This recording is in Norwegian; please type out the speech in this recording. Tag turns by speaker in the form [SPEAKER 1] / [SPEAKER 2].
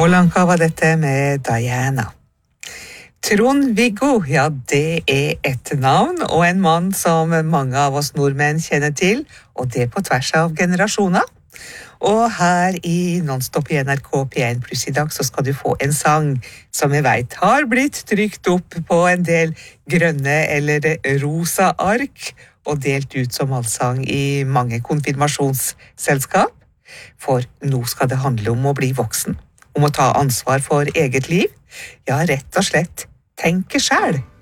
[SPEAKER 1] Kolanka var dette med Diana. Trond-Viggo, ja det et navn og en mann som mange av oss nordmenn kjenner til, og det på tvers av generasjoner. Og her i Nonstop i NRK P1 Pluss i dag så skal du få en sang som jeg vet har blitt trykt opp på en del grønne eller rosa ark og delt ut som allsang i mange konfirmasjonsselskap. For nå skal det handle om å bli voksen, om å ta ansvar for eget liv, ja rett og slett tenke selv.